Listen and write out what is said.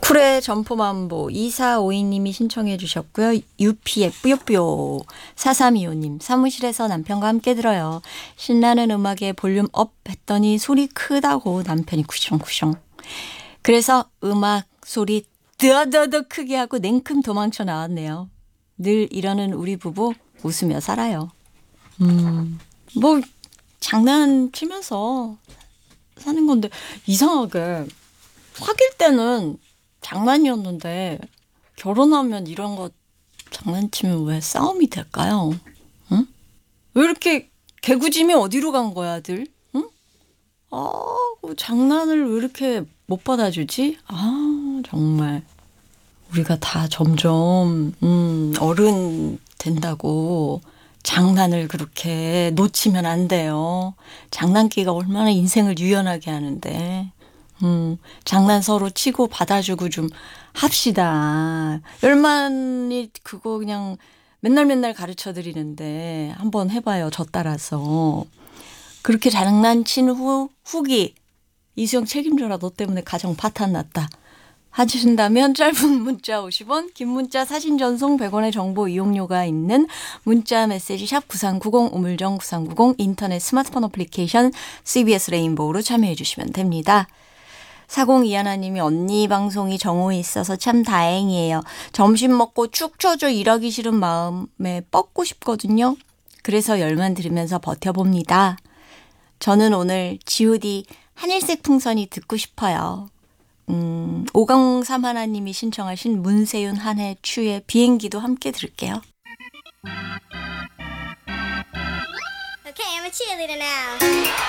쿨의 점포만보 2452님이 신청해 주셨고요. 유피의 뿌요뿌요 4325님 사무실에서 남편과 함께 들어요. 신나는 음악에 볼륨 업 했더니 소리 크다고 남편이 쿠숑쿠숑. 그래서 음악 소리 더더더 크게 하고 냉큼 도망쳐 나왔네요. 늘 이러는 우리 부부 웃으며 살아요. 뭐 장난치면서 사는 건데 이상하게 사귈 때는 장난이었는데 결혼하면 이런 거 장난치면 왜 싸움이 될까요? 응? 왜 이렇게 개구짐이 어디로 간 거야, 들? 응? 아, 뭐 장난을 왜 이렇게 못 받아주지? 아, 정말 우리가 다 점점 어른 된다고 장난을 그렇게 놓치면 안 돼요. 장난기가 얼마나 인생을 유연하게 하는데. 장난 서로 치고 받아주고 좀 합시다. 열만이 그거 그냥 맨날 가르쳐 드리는데 한번 해봐요. 저 따라서. 그렇게 장난친 후기 이수영 책임져라. 너 때문에 가정 파탄 났다. 하신다면 짧은 문자 50원, 긴 문자 사진 전송 100원의 정보 이용료가 있는 문자 메시지 샵 9390 우물정 9390 인터넷 스마트폰 어플리케이션 CBS 레인보우로 참여해 주시면 됩니다. 4021님이 언니 방송이 정오에 있어서 참 다행이에요. 점심 먹고 축 처져 일하기 싫은 마음에 뻗고 싶거든요. 그래서 열만 들으면서 버텨봅니다. 저는 오늘 G.O.D 하늘색 풍선이 듣고 싶어요. 5031님이 신청하신 문세윤 한해 추의 비행기도 함께 들을게요. Okay, I'm a cheerleader now.